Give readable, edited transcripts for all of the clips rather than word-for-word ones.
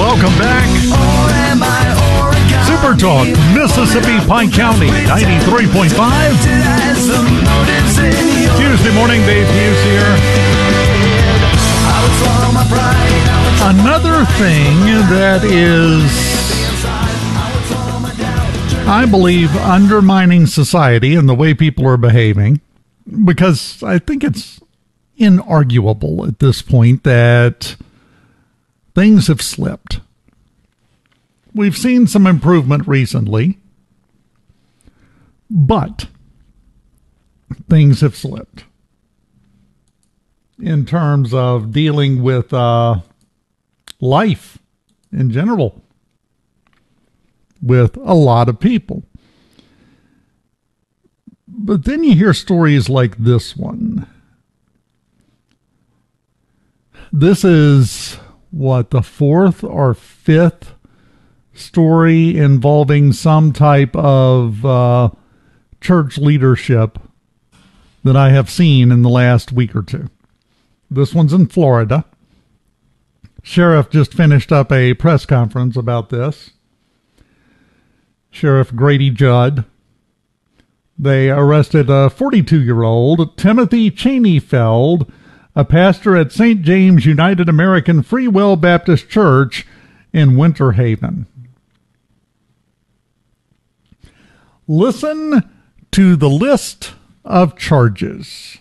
Welcome back. Super Talk, Mississippi Pike County, 93.5. Tuesday morning, Dave Hughes here. Another thing that is, I believe, undermining society and the way people are behaving, because I think it's inarguable at this point that things have slipped. We've seen some improvement recently, but things have slipped in terms of dealing with life in general with a lot of people. But then you hear stories like this one. This is, the fourth or fifth story involving some type of church leadership that I have seen in the last week or two. This one's in Florida. Sheriff just finished up a press conference about this. Sheriff Grady Judd. They arrested a 42-year-old, Timothy Chaneyfeld, a pastor at St. James United American Free Will Baptist Church in Winter Haven. Listen to the list of charges.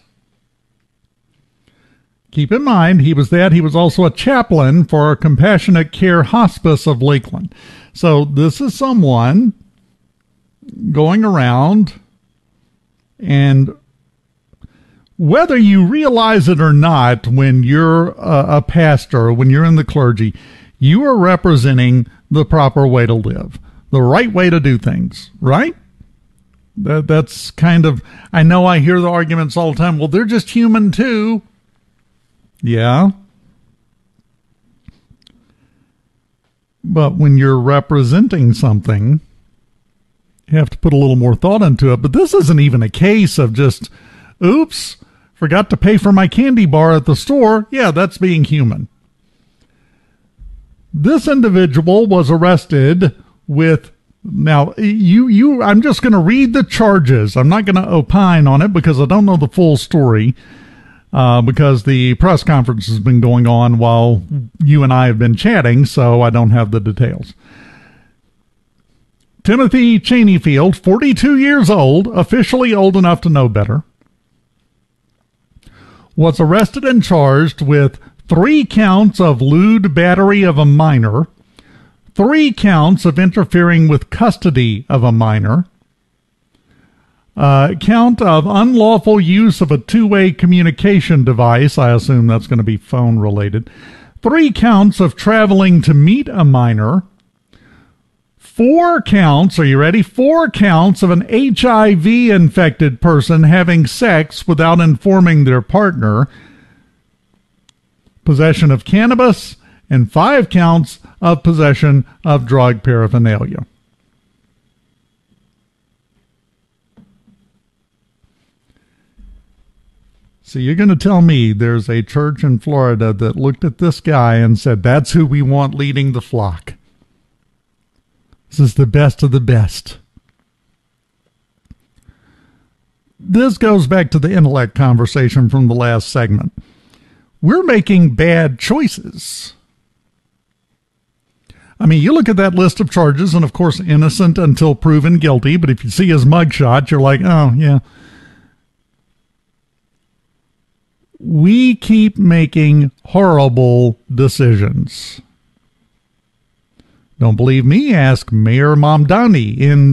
Keep in mind, he was also a chaplain for Compassionate Care Hospice of Lakeland. So this is someone going around, and whether you realize it or not, when you're a pastor, when you're in the clergy, you are representing the proper way to live, the right way to do things, right? That's kind of, I know I hear the arguments all the time. Well, they're just human too. Yeah. But when you're representing something, you have to put a little more thought into it. But this isn't even a case of just, oops, forgot to pay for my candy bar at the store. Yeah, that's being human. This individual was arrested with, now, I'm just going to read the charges. I'm not going to opine on it because I don't know the full story, because the press conference has been going on while you and I have been chatting, so I don't have the details. Timothy Chaneyfeld, 42 years old, officially old enough to know better, was arrested and charged with 3 counts of lewd battery of a minor, 3 counts of interfering with custody of a minor, count of unlawful use of a two-way communication device. I assume that's going to be phone related. 3 counts of traveling to meet a minor. 4 counts, are you ready? 4 counts of an HIV-infected person having sex without informing their partner. Possession of cannabis, and 5 counts of possession of drug paraphernalia. So you're going to tell me there's a church in Florida that looked at this guy and said, that's who we want leading the flock. This is the best of the best. This goes back to the intellect conversation from the last segment. We're making bad choices. I mean, you look at that list of charges, and of course, innocent until proven guilty, but if you see his mugshot, you're like, oh, yeah. We keep making horrible decisions. Don't believe me? Ask Mayor Mamdani in